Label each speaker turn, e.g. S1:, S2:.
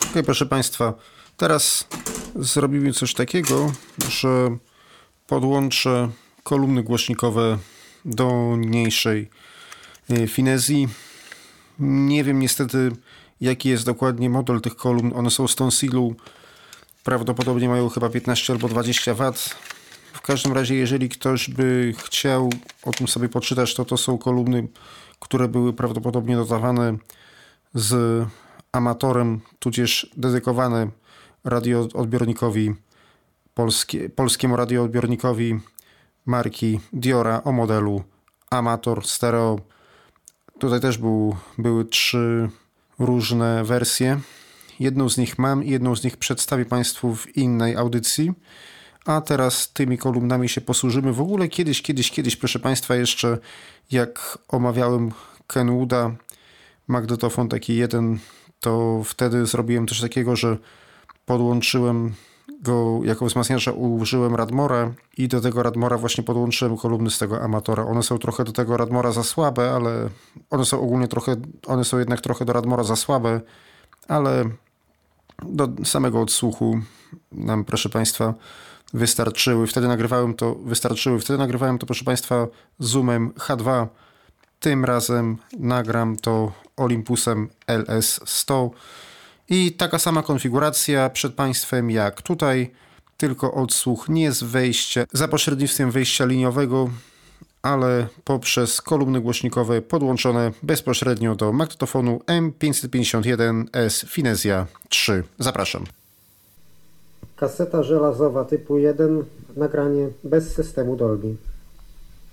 S1: Ok, proszę Państwa, teraz zrobimy coś takiego, że podłączę kolumny głośnikowe do niniejszej finezji. Nie wiem niestety, jaki jest dokładnie model tych kolumn. One są z Tonsillu. Prawdopodobnie mają chyba 15 albo 20 W. W każdym razie, jeżeli ktoś by chciał o tym sobie poczytać, to są kolumny, które były prawdopodobnie dodawane z amatorem, tudzież dedykowane radioodbiornikowi polskiemu radioodbiornikowi marki Diora o modelu Amator Stereo. Tutaj też były 3 różne wersje. Jedną z nich mam i jedną z nich przedstawię Państwu w innej audycji. A teraz tymi kolumnami się posłużymy. W ogóle kiedyś, proszę Państwa, jeszcze jak omawiałem Kenwooda, magnetofon taki jeden, to wtedy zrobiłem coś takiego, że podłączyłem go jako wzmacniacza, użyłem Radmora i do tego Radmora właśnie podłączyłem kolumny z tego Amatora. One są trochę do tego Radmora za słabe, ale one są jednak trochę do Radmora za słabe, ale do samego odsłuchu nam, proszę Państwa, wystarczyły. Wtedy nagrywałem to, proszę Państwa, Zoomem H2. Tym razem nagram to Olympusem LS100 i taka sama konfiguracja przed Państwem jak tutaj, tylko odsłuch nie z wejścia, za pośrednictwem wejścia liniowego, ale poprzez kolumny głośnikowe podłączone bezpośrednio do magnetofonu M551S Finezja 3. Zapraszam.
S2: Kaseta żelazowa typu 1, nagranie bez systemu Dolby.